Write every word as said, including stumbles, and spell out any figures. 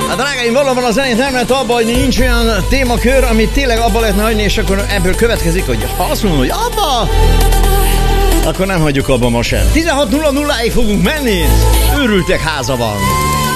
Hát drágáim, valóban a zenét nem lehet abba hagyni, nincs olyan témakör, amit tényleg abba lehetne hagyni, és akkor ebből következik, hogy ha azt mondom, hogy abba, akkor nem hagyjuk abba ma sem. tizenhat nulla nulláig fogunk menni, őrültek háza van.